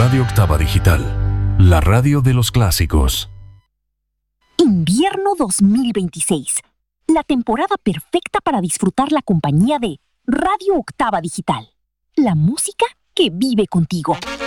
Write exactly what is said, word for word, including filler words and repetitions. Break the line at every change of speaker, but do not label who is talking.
Radio Octava Digital, la radio de los clásicos.
Invierno dos mil veintiséis, la temporada perfecta para disfrutar la compañía de Radio Octava Digital, la música que vive contigo.